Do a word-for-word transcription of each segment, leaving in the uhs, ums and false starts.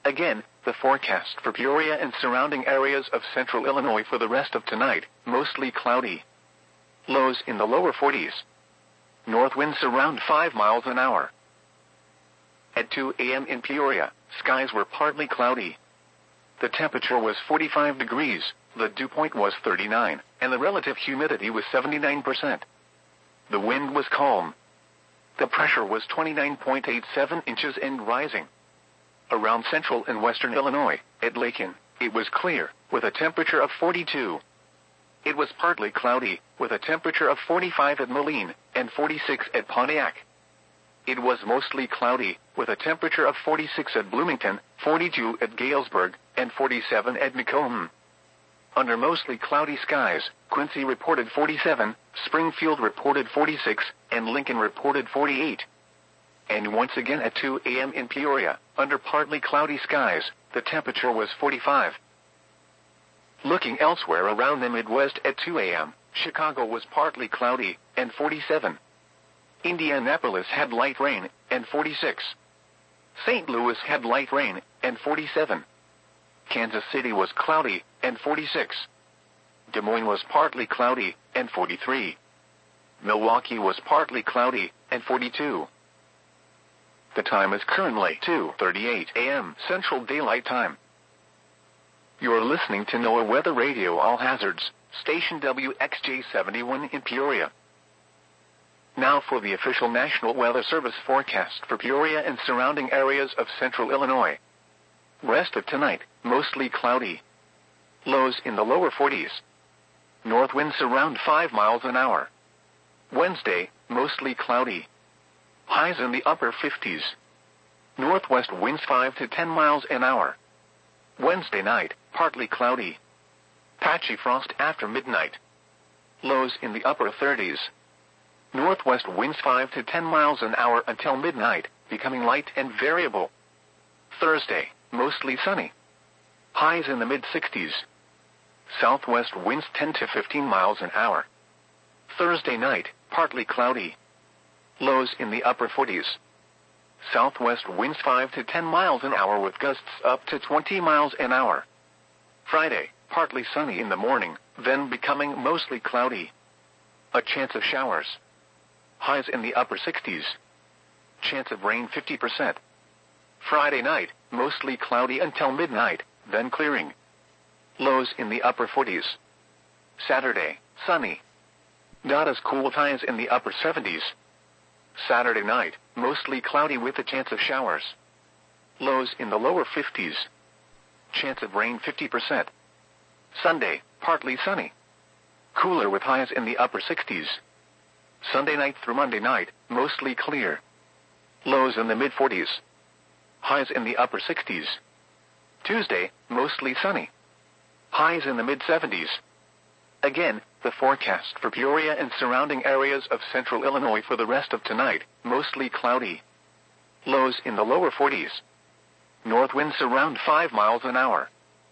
Again, the forecast for Peoria and surrounding areas of central Illinois for the rest of tonight, mostly cloudy. Lows in the lower forties. North winds around five miles an hour. At two a.m. in Peoria, skies were partly cloudy. The temperature was forty-five degrees, the dew point was thirty-nine, and the relative humidity was seventy-nine percent. The wind was calm. The pressure was twenty-nine point eight seven inches and rising. Around central and western Illinois, at Lakin, it was clear, with a temperature of forty-two. It was partly cloudy, with a temperature of forty-five at Moline, and forty-six at Pontiac. It was mostly cloudy, with a temperature of forty-six at Bloomington, forty-two at Galesburg, and forty-seven at Macomb. Under mostly cloudy skies, Quincy reported forty-seven, Springfield reported forty-six, and Lincoln reported forty-eight. And once again at two a.m. in Peoria, under partly cloudy skies, the temperature was forty-five. Looking elsewhere around the Midwest at two a.m., Chicago was partly cloudy, and forty-seven. Indianapolis had light rain, and forty-six. Saint Louis had light rain, and forty-seven. Kansas City was cloudy, and forty-six. Des Moines was partly cloudy, and forty-three. Milwaukee was partly cloudy, and forty-two. The time is currently two thirty-eight a.m. Central Daylight Time. You're listening to NOAA Weather Radio All Hazards, station W X J seventy-one in Peoria. Now for the official National Weather Service forecast for Peoria and surrounding areas of central Illinois. Rest of tonight, mostly cloudy. Lows in the lower forties. North winds around five miles an hour. Wednesday, mostly cloudy. Highs in the upper fifties. Northwest winds five to ten miles an hour. Wednesday night, partly cloudy. Patchy frost after midnight. Lows in the upper thirties. Northwest winds five to ten miles an hour until midnight, becoming light and variable. Thursday, mostly sunny. Highs in the mid-sixties. Southwest winds ten to fifteen miles an hour. Thursday night, partly cloudy. Lows in the upper forties. Southwest winds five to ten miles an hour with gusts up to twenty miles an hour. Friday, partly sunny in the morning, then becoming mostly cloudy. A chance of showers. Highs in the upper sixties. Chance of rain fifty percent. Friday night, mostly cloudy until midnight, then clearing. Lows in the upper forties. Saturday, sunny. Not as cool, highs in the upper seventies. Saturday night, mostly cloudy with a chance of showers. Lows in the lower fifties. Chance of rain fifty percent. Sunday, partly sunny. Cooler with highs in the upper sixties. Sunday night through Monday night, mostly clear. Lows in the mid-forties. Highs in the upper sixties. Tuesday, mostly sunny. Highs in the mid-seventies. Again, the forecast for Peoria and surrounding areas of central Illinois for the rest of tonight, mostly cloudy. Lows in the lower forties. North winds around five miles an hour.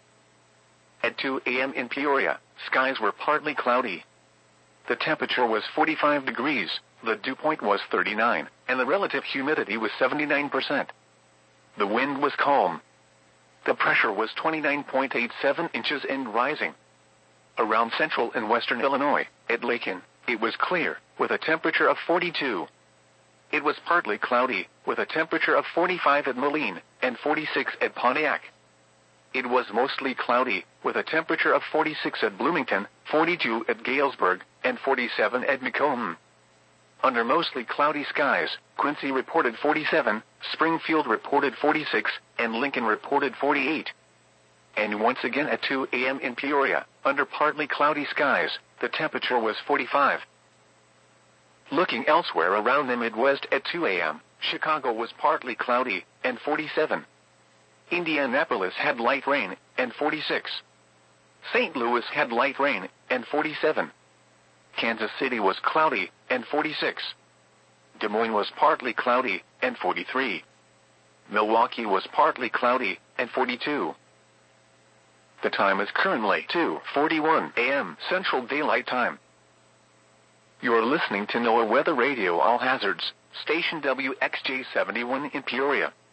At two a.m. in Peoria, skies were partly cloudy. The temperature was forty-five degrees, the dew point was thirty-nine, and the relative humidity was seventy-nine percent. The wind was calm. The pressure was twenty-nine point eight seven inches and rising. Around central and western Illinois, at Lakin, it was clear, with a temperature of forty-two. It was partly cloudy, with a temperature of forty-five at Moline, and forty-six at Pontiac. It was mostly cloudy, with a temperature of forty-six at Bloomington, forty-two at Galesburg, and forty-seven at Macomb. Under mostly cloudy skies, Quincy reported forty-seven, Springfield reported forty-six, and Lincoln reported forty-eight. And once again at two a.m. in Peoria, under partly cloudy skies, the temperature was forty-five. Looking elsewhere around the Midwest at two a.m., Chicago was partly cloudy, and forty-seven. Indianapolis had light rain, and forty-six. Saint Louis had light rain, and forty-seven. Kansas City was cloudy, and forty-six. Des Moines was partly cloudy, and forty-three. Milwaukee was partly cloudy, and forty-two. The time is currently two forty-one a.m. Central Daylight Time. You're listening to NOAA Weather Radio All Hazards, station W X J seventy-one in Peoria.